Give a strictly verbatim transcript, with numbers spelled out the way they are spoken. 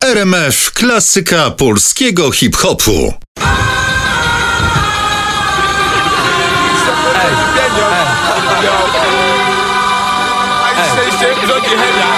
R M F, klasyka polskiego hip-hopu. Hey, hey, hey, hey, hey,